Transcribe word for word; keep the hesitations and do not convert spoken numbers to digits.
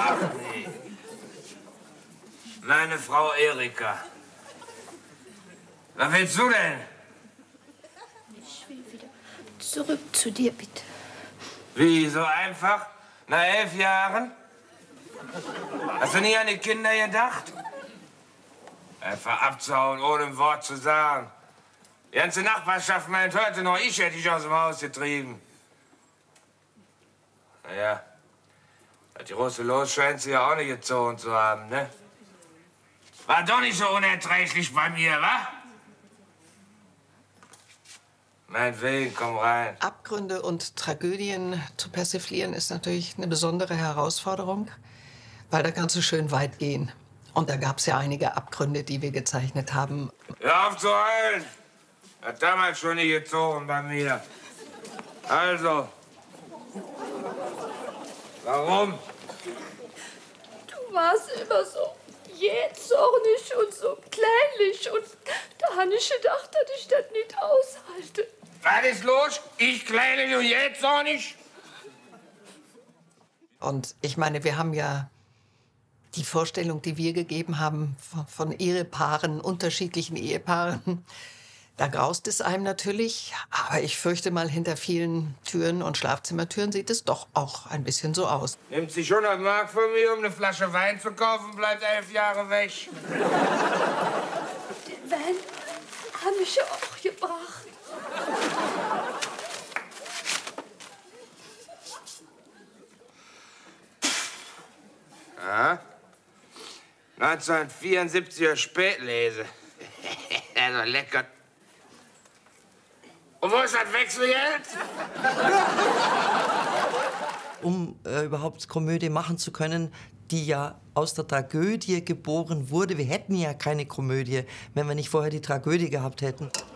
Ach nee. Meine Frau Erika. Was willst du denn? Ich will wieder zurück zu dir, bitte. Wie, so einfach? Nach elf Jahren? Hast du nie an die Kinder gedacht? Einfach abzuhauen, ohne ein Wort zu sagen. Die ganze Nachbarschaft meint heute noch, ich hätte dich aus dem Haus getrieben. Naja, das große Los scheint sie ja auch nicht gezogen zu haben, ne? War doch nicht so unerträglich bei mir, wa? Meinetwegen, komm rein. Abgründe und Tragödien zu persiflieren ist natürlich eine besondere Herausforderung, weil da kannst du schön weit gehen. Und da gab es ja einige Abgründe, die wir gezeichnet haben. Hör auf zu heulen! Hat damals schon nicht gezogen bei mir. Also. Warum? Du warst immer so jähzornig und so kleinlich. Und da habe ich gedacht, dass ich das nicht aushalte. Was ist los? Ich kleinlich und jähzornig? Und ich meine, wir haben ja die Vorstellung, die wir gegeben haben von, von Ehepaaren, unterschiedlichen Ehepaaren. Da graust es einem natürlich, aber ich fürchte mal, hinter vielen Türen und Schlafzimmertüren sieht es doch auch ein bisschen so aus. Nimmt sich hundert Mark von mir, um eine Flasche Wein zu kaufen, bleibt elf Jahre weg. Den Wein habe ich ja auch gebracht. Ja? neunzehnhundertvierundsiebziger Spätlese. Also lecker. Und wo ist das Wechselgeld? Um äh, überhaupt Komödie machen zu können, die ja aus der Tragödie geboren wurde. Wir hätten ja keine Komödie, wenn wir nicht vorher die Tragödie gehabt hätten.